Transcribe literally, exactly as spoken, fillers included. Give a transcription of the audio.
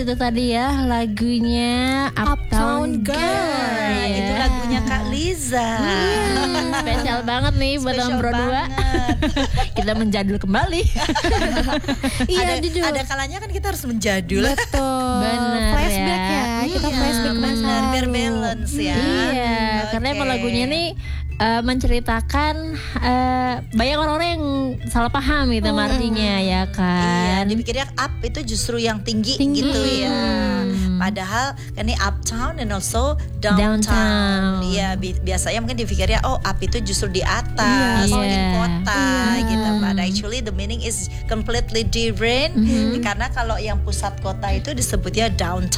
itu tadi ya lagunya Uptown Girl. Nah, ya. itu lagunya Kak Liza. Hmm, spesial banget nih buat Spesial Om berdua. Kita menjadul kembali. Iya ada, jujur. ada kalanya kan kita harus menjadul. Betul. Bener Flashback ya. ya. Kita Iya, flashback masa benar, biar lalu. balance ya. Iya, karena Oke. emang lagunya nih uh, menceritakan uh, banyak orang-orang yang salah paham gitu Hmm. artinya ya Iya, kan. dipikirnya up itu justru yang tinggi, Tinggi. gitu ya. Hmm. Padahal kan ini uptown and also downtown. Downtown. Iya, bi- biasanya mungkin dipikirnya oh up itu justru di atas, Iya. mungkin Iya. kota Iya. gitu. But actually the meaning is completely different. Mhm. Karena kalau yang pusat kota itu disebutnya downtown.